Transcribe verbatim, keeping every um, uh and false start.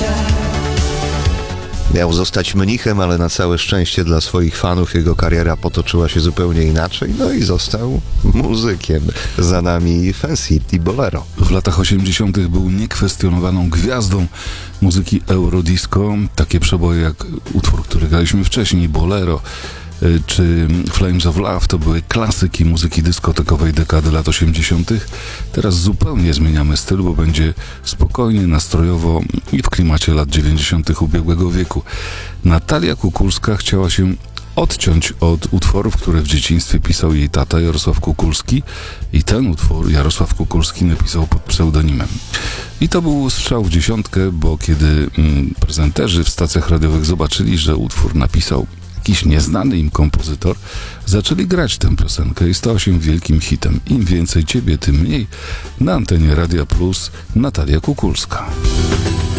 Miał zostać mnichem, ale na całe szczęście dla swoich fanów jego kariera potoczyła się zupełnie inaczej, no i został muzykiem. Za nami Fancy i Bolero. W latach osiemdziesiątych był niekwestionowaną gwiazdą muzyki eurodisco. Takie przeboje jak utwór, który graliśmy wcześniej, Bolero, czy Flames of Love to były klasyki muzyki dyskotekowej dekady lat osiemdziesiątych. Teraz zupełnie zmieniamy styl, bo będzie spokojnie, nastrojowo i w klimacie lat dziewięćdziesiątych ubiegłego wieku. Natalia Kukulska chciała się odciąć od utworów, które w dzieciństwie pisał jej tata Jarosław Kukulski, i ten utwór Jarosław Kukulski napisał pod pseudonimem. I to był strzał w dziesiątkę, bo kiedy mm, prezenterzy w stacjach radiowych zobaczyli, że utwór napisał jakiś nieznany im kompozytor, zaczęli grać tę piosenkę i stała się wielkim hitem. Im więcej ciebie, tym mniej. Na antenie Radia Plus Natalia Kukulska.